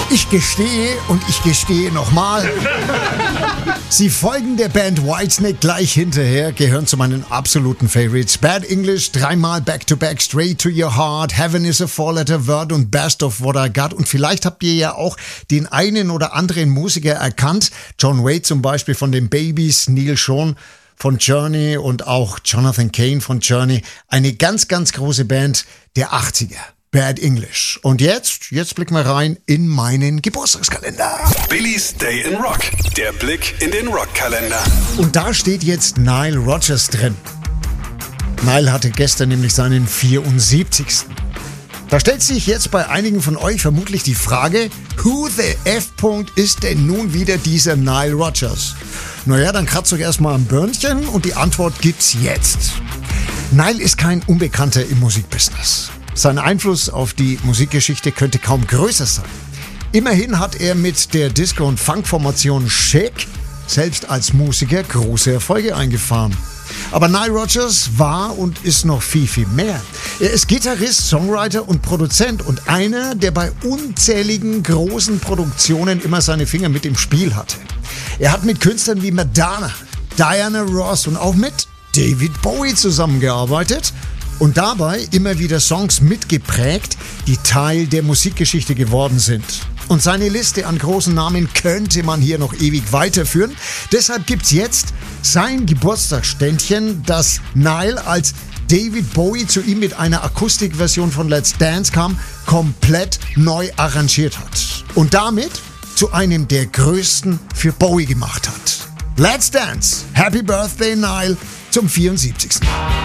Ich gestehe und ich gestehe nochmal. Sie folgen der Band Whitesnake gleich hinterher, gehören zu meinen absoluten Favorites. Bad English, dreimal Back-to-Back, Straight to Your Heart, Heaven is a Four-Letter-Word und Best of What I Got. Und vielleicht habt ihr ja auch den einen oder anderen Musiker erkannt. John Waite zum Beispiel von den Babies, Neil Schon von Journey und auch Jonathan Cain von Journey. Eine ganz, ganz große Band der 80er. Bad English. Und jetzt blicken wir rein in meinen Geburtstagskalender. Billys Day in Rock. Der Blick in den Rockkalender. Und da steht jetzt Nile Rodgers drin. Nile hatte gestern nämlich seinen 74. Da stellt sich jetzt bei einigen von euch vermutlich die Frage, who the F. ist denn nun wieder dieser Nile Rodgers? Naja, dann kratzt euch erstmal am Birnchen und die Antwort gibt's jetzt. Nile ist kein Unbekannter im Musikbusiness. Sein Einfluss auf die Musikgeschichte könnte kaum größer sein. Immerhin hat er mit der Disco- und Funk-Formation Chic selbst als Musiker große Erfolge eingefahren. Aber Nile Rodgers war und ist noch viel, viel mehr. Er ist Gitarrist, Songwriter und Produzent und einer, der bei unzähligen großen Produktionen immer seine Finger mit im Spiel hatte. Er hat mit Künstlern wie Madonna, Diana Ross und auch mit David Bowie zusammengearbeitet und dabei immer wieder Songs mitgeprägt, die Teil der Musikgeschichte geworden sind. Und seine Liste an großen Namen könnte man hier noch ewig weiterführen. Deshalb gibt's jetzt sein Geburtstagsständchen, das Nile, als David Bowie zu ihm mit einer Akustikversion von Let's Dance kam, komplett neu arrangiert hat. Und damit zu einem der größten für Bowie gemacht hat. Let's Dance! Happy Birthday, Nile, zum 74.